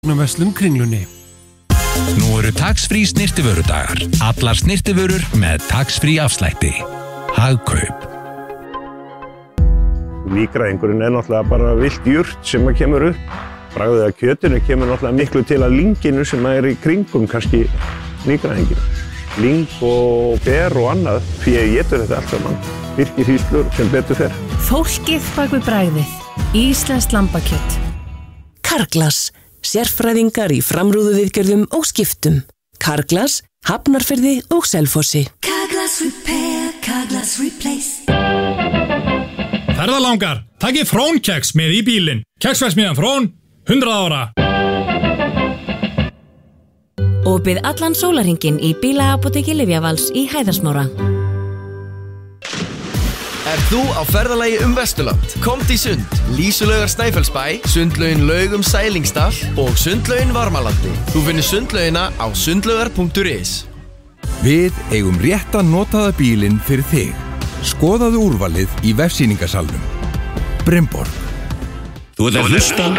Verslun Kringlunni. Nú eru tax-free snyrtivörudagar. Allar snyrtivörur með tax-free afslætti. Hagkaup. Mígræðingurinn náttúrulega bara villt jurt sem kemur upp. Bragðið af kjötinu kemur náttúrulega miklu til að lynginu sem í kringum kannski mígræðingin. Lyng og ber og annað, því ég étur þetta allt saman. Birkihríslur sem betur fer. Fólkið bak við bragðið. Íslenskt lambakjöt. Carglass. Sérfræðingar í framrúðuviðgerðum og skiptum. Carglass, Hafnarfirði og Selfossi. Carglass Repair, Carglass Replace. Ferðalangar, takið Frón-keks með í bílinn. Keksverksmiðjan Frón, 100 ára. Opið allan sólarhringinn í bílaapóteki Lyfjavals í Hæðarsmára. Þú á ferðalagi Vesturland? Komdu í sund, Lýsulaugar Snæfellsbæ, sundlaugin Laugum Sælingsdal og sundlaugin Varmalandi. Þú finnur sundlaugina á sundlaugar.is. Við eigum rétta notaða bílinn fyrir þig. Skoðaðu úrvalið í vefsýningasalnum. Brimborg. Þú ert að hlusta